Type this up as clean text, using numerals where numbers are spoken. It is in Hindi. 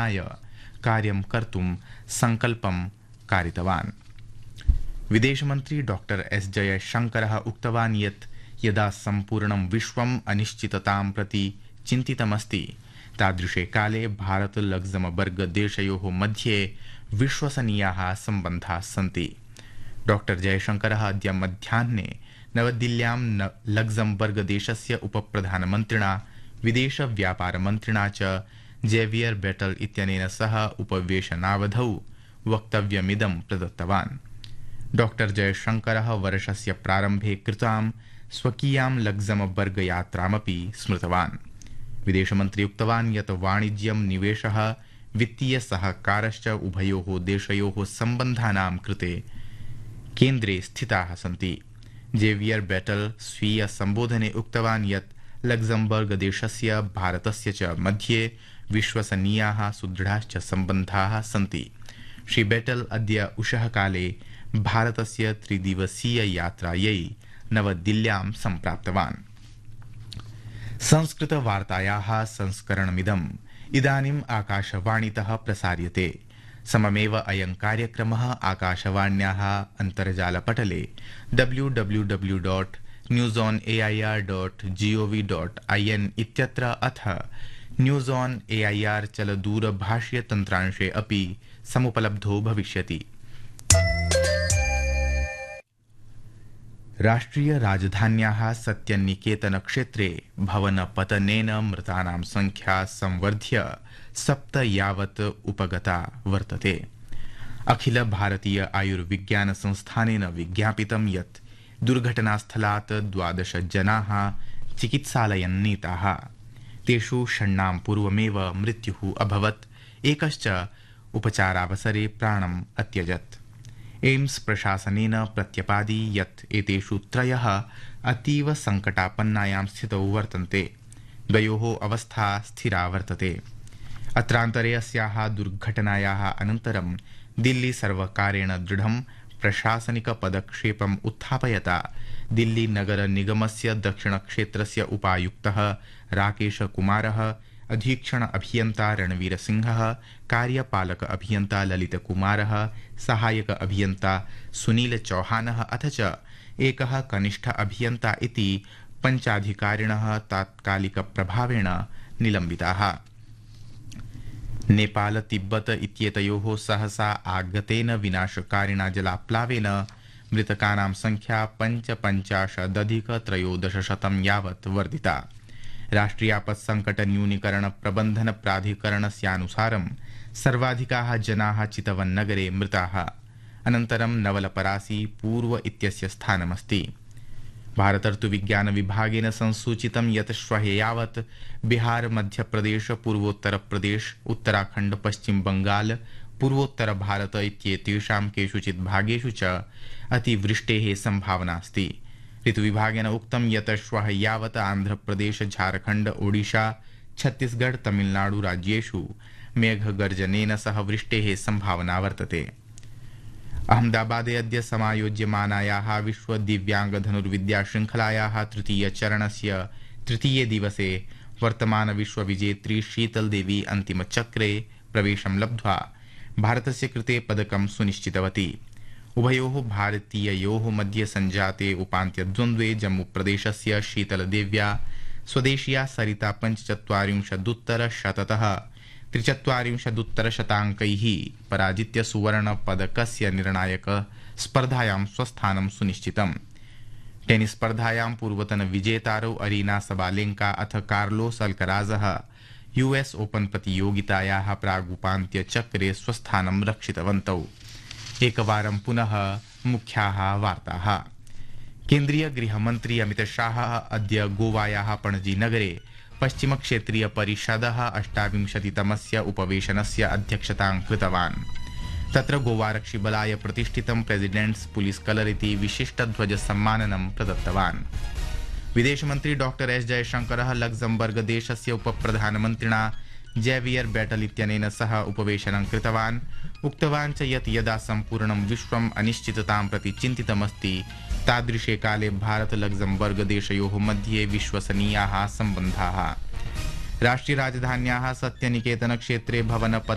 निर्माणाय कार्यं कर्तुं संकल्पं कारितवान्। विदेशमन्त्री डॉक्टर एस जयशंकरः उक्तवान् यत् यदा सम्पूर्णं विश्वम् अनिश्चिततां प्रति चिन्तितमस्ति तादृशे काले भारत लक्ज़मबर्ग देशयोः मध्ये विश्वसनीयाः सम्बन्धाः सन्ति। डॉक्टर जयशंकरः अद्य मध्याह्ने नवदिल्ल्यां लक्ज़मबर्ग देशस्य उपप्रधानमन्त्रिणा विदेशव्यापारमन्त्रिणा च जेवियर बेटल इत्यनेन सह उपवेशनावधौ वक्तव्यमिदं प्रदत्तवान्। डॉक्टर जयशंकरः वर्षस्य प्रारम्भे कृतां स्वकीयां लक्ज़मबर्ग यात्रामपि स्मृतवान्। विदेशमन्त्री उक्तवान् यत् वाणिज्यं निवेशः वित्तीय सहकारश्च उभयोः देशयोः सम्बन्धानां कृते केन्द्रे स्थिताः सन्ति। जेवियर बेटल स्वीय सम्बोधने उक्तवान् यत् लक्ज़मबर्ग देशस्य भारतस्य च मध्ये विश्वसनीयाः सुदृढाश्च सम्बन्धाः सन्ति। श्री बेटल अद्य उषः काले भारतस्य त्रिदिवसीय यात्रायै नवदिल्ल्यां सम्प्राप्तवान्। संस्कृतवार्तायाः संस्करणमिदम् इदानीम् आकाशवाणीतः प्रसार्यते। सममेव अयं कार्यक्रमः आकाशवाण्याः अन्तर्जालपटले www.newsonair.gov.in इत्यत्र अथ न्यूज़ ऑन एआईआर चलदूरभाषीयतन्त्रांशे अपि समुपलब्धो भविष्यति। राष्ट्रिय राजधान्याः सत्यनिकेतन क्षेत्रे भवनपतनेन मृतानां संख्या संवर्ध्य 7 यावत् उपगता वर्तते। अखिल भारतीय आयुर्विज्ञान संस्थानेन विज्ञापितं यत् दुर्घटनास्थलात् 12 जनाः चिकित्सालयन्नीताः। तेषु 6 पूर्वमेव मृत्युः अभवत्, एकश्च उपचारावसरे प्राणम् अत्यजत्। एम्स प्रशासनेन प्रत्यपादि यत् एतेषु 3 अतीव संकटापन्नायां स्थितौ वर्तन्ते। द्वयोः अवस्था स्थिरा वर्तते। अत्रान्तरे अस्याः दुर्घटनायाः अनन्तरं दिल्ली सर्वकारेण दृढं प्रशासनिकपदक्षेपम् उत्थापयता दिल्ली नगर निगमस्य दक्षिणक्षेत्रस्य उपायुक्तः राकेश कुमारः, अधीक्षण अभियन्ता रणवीर सिंहः, कार्यपालक अभियन्ता ललित कुमारः, सहायक अभियन्ता सुनील चौहानः अथ च एकः कनिष्ठ अभियन्ता इति 5 अधिकारिणः तात्कालिकप्रभावेण निलम्बिताः। नेपाल तिब्बत इत्येतयोः सहसा आगतेन विनाशकारिणा जलाप्लावेन मृतकानां संख्या 55,13,1300 यावत् वर्धिता। राष्ट्रियापत्संकट न्यूनीकरण प्रबंधन प्राधिकरणस्यानुसारं सर्वाधिकाः जनाः चितवन्नगरे मृताः, अनन्तरं नवलपरासी पूर्व इत्यस्य स्थानमस्ति। भारतर्तुविज्ञान विभागेन संसूचितं यत् श्वः यावत् बिहार, मध्यप्रदेश, पूर्वोत्तरप्रदेश, उत्तराखण्ड, पश्चिम बंगाल, पूर्वोत्तर भारत इत्येतेषां केषुचित् भागेषु च अतिवृष्टेः सम्भावना अस्ति। ऋतुविभागेन उक्तं यत् श्वः यावत् आन्ध्रप्रदेश, झारखण्ड, ओडिशा, छत्तीसगढ़, तमिलनाडु राज्येषु मेघगर्जनेन सह वृष्टेः सम्भावना वर्तते। अहमदाबादे अद्य समायोज्यमानायाः विश्व दिव्यांग धनुर्विद्या श्रृंखलायाः तृतीयचरणस्य तृतीये दिवसे वर्तमान विश्वविजेत्री शीतल देवी अन्तिमचक्रे प्रवेशं लब्ध्वा भारतस्य कृते पदकं सुनिश्चितवती। उभयोः भारतीययोः मध्ये सञ्जाते उपान्त्यद्वन्द्वे जम्मूप्रदेशस्य शीतलदेव्या स्वदेशीया सरिता 45-उत्तर-100तः 43-उत्तर-100 पराजित्य सुवर्णपदकस्य निर्णायक स्पर्धायां स्वस्थानं सुनिश्चितम्। टेनिस स्पर्धायां पूर्वतन विजेतारौ अरीना सबालेंका अथ कार्लोस अल्कराजः यूएस ओपन प्रतियोगितायाः प्रागुपान्त्यचक्रे स्वस्थानं रक्षितवन्तौ। एकवारं पुनः मुख्याः वार्ताः। केन्द्रीय गृहमन्त्री अमित शाहः अद्य गोवायाः पणजी नगरे पश्चिमक्षेत्रीय परिषदः 28तमस्य उपवेशनस्य अध्यक्षतां कृतवान्। तत्र गोवारक्षिबलाय प्रतिष्ठितं प्रेसिडेंट्स पुलिस कलर इति विशिष्टध्वजसम्माननं प्रदत्तवान्। विदेशमन्त्री डॉक्टर एस जयशंकरः लक्ज़मबर्ग देशस्य उपप्रधानमन्त्रिणा जेवियर बेटल इत्यनेन सह उपवेशनं कृतवान्। उक्तवान् च यत् यदा सम्पूर्णं विश्वम् अनिश्चिततां प्रति चिन्तितमस्ति तादृशे काले भारत लक्ज़मबर्ग देशयोः मध्ये विश्वसनीयाः सम्बन्धाः। राष्ट्रियराजधान्याः सत्यनिकेतन क्षेत्रे भवन